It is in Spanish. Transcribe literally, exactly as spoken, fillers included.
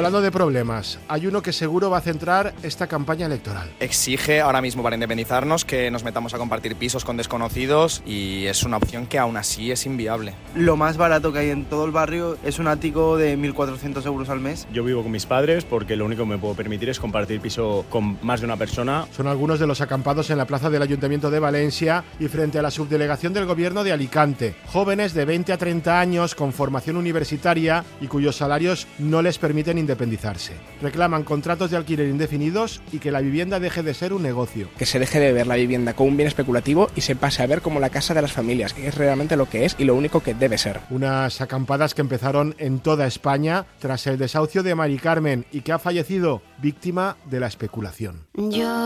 hablando de problemas, hay uno que seguro va a centrar esta campaña electoral. Exige ahora mismo para independizarnos que nos metamos a compartir pisos con desconocidos y es una opción que aún así es inviable. Lo más barato que hay en todo el barrio es un ático de mil cuatrocientos euros al mes. Yo vivo con mis padres porque lo único que me puedo permitir es compartir piso con más de una persona. Son algunos de los acampados en la plaza del Ayuntamiento de Valencia y frente a la subdelegación del Gobierno de Alicante. Jóvenes de veinte a treinta años con formación universitaria y cuyos salarios no les permiten independizarse. Reclaman contratos de alquiler indefinidos y que la vivienda deje de ser un negocio. Que se deje de ver la vivienda como un bien especulativo y se pase a ver como la casa de las familias, que es realmente lo que es y lo único que debe ser. Unas acampadas que empezaron en toda España tras el desahucio de Mari Carmen y que ha fallecido víctima de la especulación. Yo